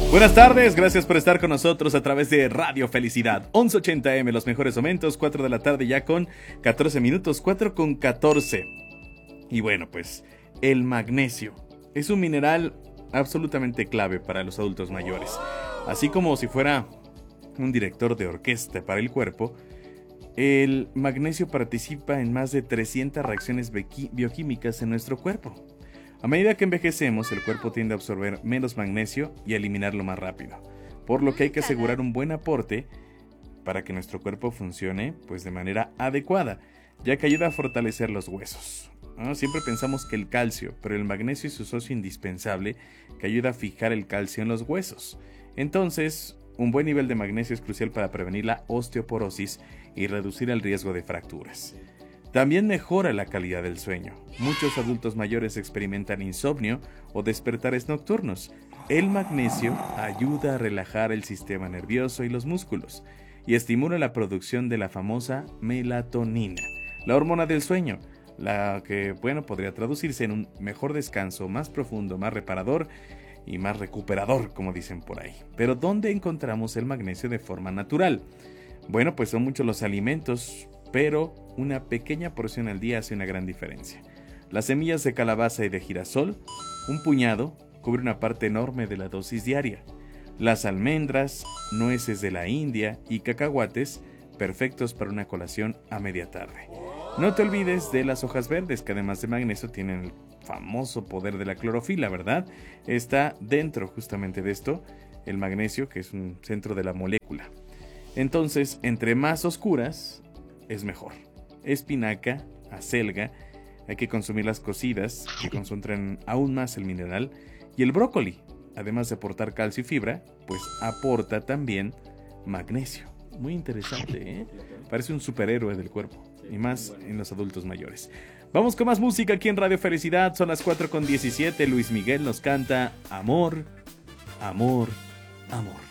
Buenas tardes, gracias por estar con nosotros a través de Radio Felicidad 1180M, los mejores momentos, 4 de la tarde ya con 14 minutos, 4 con 14. Y bueno, pues el magnesio es un mineral absolutamente clave para los adultos mayores. Así como si fuera un director de orquesta para el cuerpo, el magnesio participa en más de 300 reacciones bioquímicas en nuestro cuerpo. A medida que envejecemos, el cuerpo tiende a absorber menos magnesio y a eliminarlo más rápido, por lo que hay que asegurar un buen aporte para que nuestro cuerpo funcione pues de manera adecuada, ya que ayuda a fortalecer los huesos. Siempre pensamos que el calcio, pero el magnesio es su socio indispensable que ayuda a fijar el calcio en los huesos. Entonces, un buen nivel de magnesio es crucial para prevenir la osteoporosis y reducir el riesgo de fracturas. También mejora la calidad del sueño. Muchos adultos mayores experimentan insomnio o despertares nocturnos. El magnesio ayuda a relajar el sistema nervioso y los músculos y estimula la producción de la famosa melatonina, la hormona del sueño, la que, podría traducirse en un mejor descanso, más profundo, más reparador y más recuperador, como dicen por ahí. Pero ¿dónde encontramos el magnesio de forma natural? Bueno, pues son muchos los alimentos, pero una pequeña porción al día hace una gran diferencia. Las semillas de calabaza y de girasol, un puñado, cubre una parte enorme de la dosis diaria. Las almendras, nueces de la India y cacahuates, perfectos para una colación a media tarde. No te olvides de las hojas verdes, que además de magnesio tienen el famoso poder de la clorofila, ¿verdad? Está dentro justamente de esto, el magnesio, que es un centro de la molécula. Entonces, entre más oscuras, es mejor. Espinaca, acelga, hay que consumir las cocidas, que concentran aún más el mineral. Y el brócoli, además de aportar calcio y fibra, pues aporta también magnesio. Muy interesante, ¿eh? Parece un superhéroe del cuerpo, y más en los adultos mayores. Vamos con más música aquí en Radio Felicidad, son las 4:17. Luis Miguel nos canta Amor, Amor, Amor.